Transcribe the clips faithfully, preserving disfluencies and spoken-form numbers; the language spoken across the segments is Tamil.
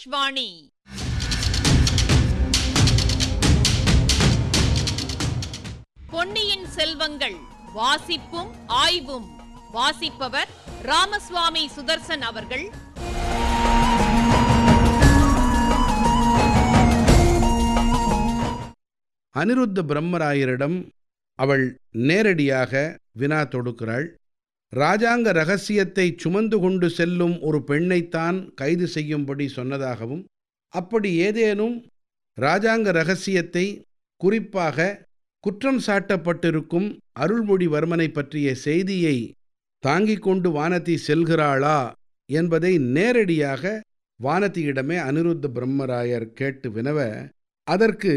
ஆகாஷ்வாணி. பொன்னியின் செல்வங்கள் வாசிப்பும் ஆய்வும். வாசிப்பவர் ராமசுவாமி சுதர்சன் அவர்கள். அனிருத்த பிரம்மராயரிடம் அவள் நேரடியாக வினா தொடுக்கிறாள். ராஜாங்க ரகசியத்தை சுமந்து கொண்டு செல்லும் ஒரு பெண்ணைத்தான் கைது செய்யும்படி சொன்னதாகவும், அப்படி ஏதேனும் ராஜாங்க ரகசியத்தை, குறிப்பாக குற்றம் சாட்டப்பட்டிருக்கும் அருள்மொழிவர்மனை பற்றிய செய்தியை தாங்கிக் கொண்டு வானதி செல்கிறாளா என்பதை நேரடியாக வானதியிடமே அனிருத்த பிரம்மராயர் கேட்டு வினவ, அதற்கு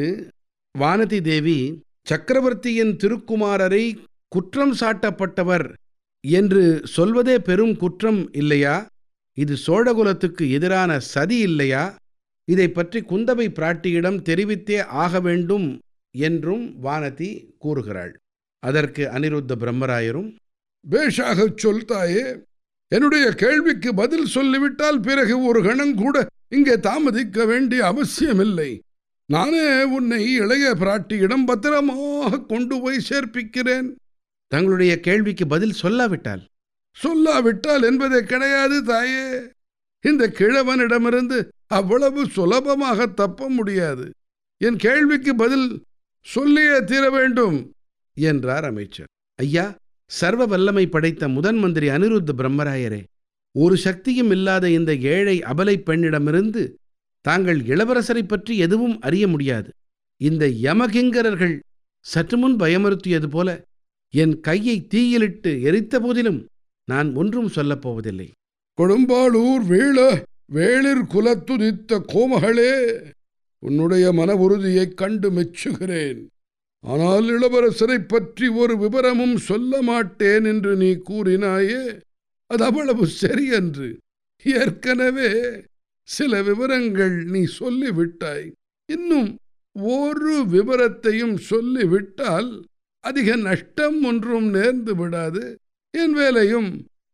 வானதி தேவி சக்கரவர்த்தியின் திருக்குமாரரை குற்றம் சாட்டப்பட்டவர் என்று சொல்வதே பெரும் குற்றம் இல்லையா? இது சோழகுலத்துக்கு எதிரான சதி இல்லையா? இதை பற்றி குந்தவை பிராட்டியிடம் தெரிவித்தே ஆக வேண்டும் என்றும் வானதி கூறுகிறாள். அதற்கு அனிருத்த பிரம்மராயரும், பேஷாகச் சொல்தாயே, என்னுடைய கேள்விக்கு பதில் சொல்லிவிட்டால் பிறகு ஒரு கணம் கூட இங்கே தாமதிக்க வேண்டிய அவசியமில்லை. நானே உன்னை இளைய பிராட்டியிடம் பத்திரமாக கொண்டு போய் சேர்ப்பிக்கிறேன். தங்களுடைய கேள்விக்கு பதில் சொல்லாவிட்டால்? சொல்லாவிட்டால் என்பதே கிடையாது தாயே. இந்த கிழவனிடமிருந்து அவ்வளவு சுலபமாக தப்ப முடியாது. என் கேள்விக்கு பதில் சொல்லியே தீர வேண்டும் என்றார் அமைச்சர். ஐயா, சர்வ வல்லமை படைத்த முதன் மந்திரி அனிருத்த பிரம்மராயரே, ஒரு சக்தியும் இல்லாத இந்த ஏழை அபலை பெண்ணிடமிருந்து தாங்கள் இளவரசரை பற்றி எதுவும் அறிய முடியாது. இந்த யமகிங்கரர்கள் சற்று முன் பயமுறுத்தியது போல என் கையை தீயிலிட்டு எரித்த போதிலும் நான் ஒன்றும் சொல்லப்போவதில்லை. கொடும்பாளூர் வீழ வேளிர் குலத்துதித்த கோமகளே, உன்னுடைய மன உறுதியைக் கண்டு மெச்சுகிறேன். ஆனால் இளவரசரை பற்றி ஒரு விவரமும் சொல்ல மாட்டேன் என்று நீ கூறினாயே, அது அவ்வளவு சரியன்று. ஏற்கனவே சில விவரங்கள் நீ சொல்லிவிட்டாய். இன்னும் ஒரு விவரத்தையும் சொல்லிவிட்டால் அதிக நஷ்டம் ஒன்றும் நேர்ந்து விடாது. என் வேலையும்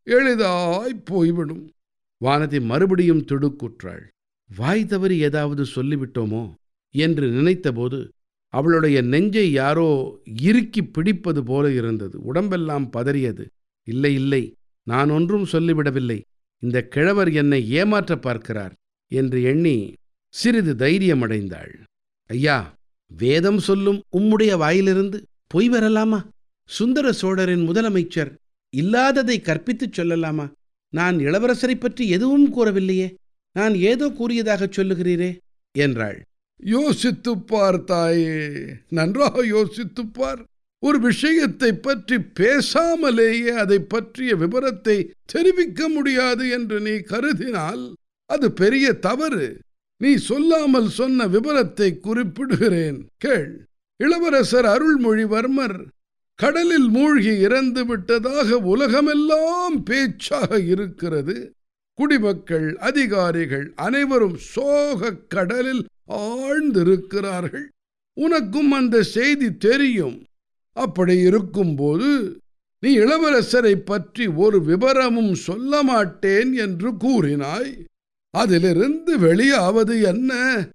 எளிதாய் போய்விடும். வானதி மறுபடியும் திடுக்குற்றாள். வாய் தவறி ஏதாவது சொல்லிவிட்டோமோ என்று நினைத்தபோது அவளுடைய நெஞ்சை யாரோ இறுக்கி பிடிப்பது போல இருந்தது. உடம்பெல்லாம் பதறியது. இல்லை இல்லை, நான் ஒன்றும் சொல்லிவிடவில்லை. இந்த கிழவர் என்னை ஏமாற்ற பார்க்கிறார் என்று எண்ணி சிறிது தைரியமடைந்தாள். ஐயா, வேதம் சொல்லும் உம்முடைய வாயிலிருந்து பொய் வரலாமா? சுந்தர சோழரின் முதலமைச்சர் இல்லாததை கற்பித்துச் சொல்லலாமா? நான் இளவரசரை பற்றி எதுவும் கூறவில்லையே. நான் ஏதோ கூறியதாகச் சொல்லுகிறீரே என்றாள். யோசித்துப்பார் தாயே, நன்றாக யோசித்துப்பார். ஒரு விஷயத்தை பற்றி பேசாமலேயே அதை பற்றிய விவரத்தை தெரிவிக்க முடியாது என்று நீ கருதினால் அது பெரிய தவறு. நீ சொல்லாமல் சொன்ன விவரத்தை குறிப்பிடுகிறேன், கேள். இளவரசர் அருள்மொழிவர்மர் கடலில் மூழ்கி இறந்து விட்டதாக உலகமெல்லாம் பேச்சாக இருக்கிறது. குடிமக்கள், அதிகாரிகள் அனைவரும் சோக கடலில் ஆழ்ந்திருக்கிறார்கள். உனக்கும் அந்த செய்தி தெரியும். அப்படி இருக்கும்போது நீ இளவரசரை பற்றி ஒரு விவரமும் சொல்ல மாட்டேன் என்று கூறினாய். அதிலிருந்து வெளியாவது என்ன?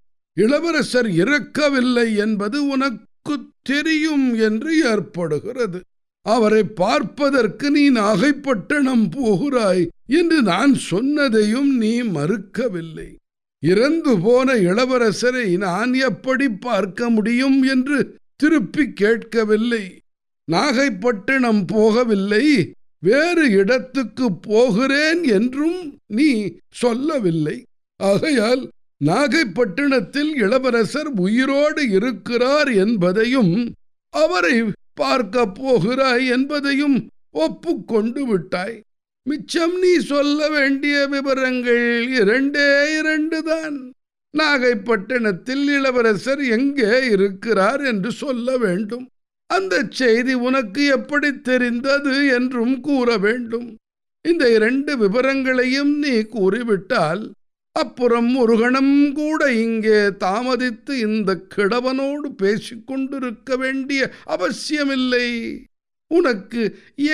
இளவரசர் இறக்கவில்லை என்பது உனக்கு தெரியும் என்று ஏற்படுகிறது. அவரை பார்ப்பதற்கு நீ நாகைப்பட்டினம் போகிறாய் என்று நான் சொன்னதையும் நீ மறுக்கவில்லை. இறந்து போன இளவரசரை நான் எப்படி பார்க்க முடியும் என்று திருப்பி கேட்கவில்லை. நாகைப்பட்டினம் போகவில்லை, வேறு இடத்துக்கு போகிறேன் என்றும் நீ சொல்லவில்லை. ஆகையால் நாகைப்பட்டினத்தில் இளவரசர் உயிரோடு இருக்கிறார் என்பதையும் அவரை பார்க்க போகிறாய் என்பதையும் ஒப்புக்கொண்டு விட்டாய். மிச்சம் நீ சொல்ல வேண்டிய விவரங்கள் இரண்டே இரண்டு தான். நாகைப்பட்டினத்தில் இளவரசர் எங்கே இருக்கிறார் என்று சொல்ல வேண்டும். அந்த செய்தி உனக்கு எப்படி தெரிந்தது என்றும் கூற வேண்டும். இந்த இரண்டு விவரங்களையும் நீ கூறிவிட்டால் அப்புறம் ஒரு கணம் கூட இங்கே தாமதித்து இந்த கிழவனோடு பேசிக்கொண்டிருக்க வேண்டிய அவசியமில்லை. உனக்கு